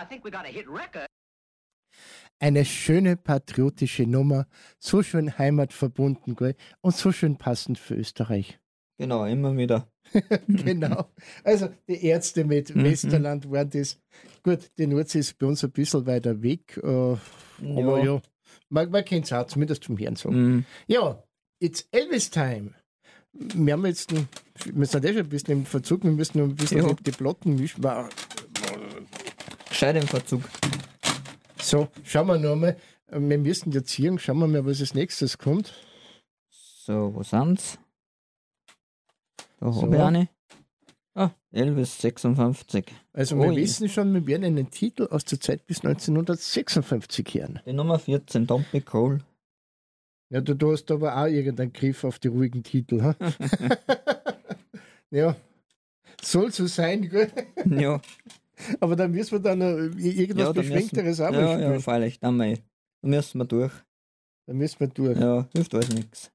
Eine schöne patriotische Nummer, so schön heimatverbunden, gell? Und so schön passend für Österreich. Genau, immer wieder. Genau. Also die Ärzte mit Westerland waren das. Gut, die Nordsee ist bei uns ein bisschen weiter weg, aber ja, man kennt es auch, zumindest vom Hören sagen. Ja, it's Elvis Time. Wir haben jetzt, wir sind schon ein bisschen im Verzug, wir müssen noch ein bisschen die Platten mischen. Gescheit im Verzug. So, schauen wir noch mal. Wir müssen jetzt hier, schauen wir mal, was als nächstes kommt. So, wo sind's? Da habe ich eine. Elvis 56. Also wir wissen schon, wir werden einen Titel aus der Zeit bis 1956 hören. Die Nummer 14, Don't Be Cool. Ja, du hast aber auch irgendeinen Griff auf die ruhigen Titel. Ha? Ja, soll so sein, gell? Ja. Aber dann müssen wir dann irgendwas Beschränkteres auch mal spielen. Ja, freilich, dann müssen wir durch. Dann müssen wir durch. Ja, hilft alles nichts.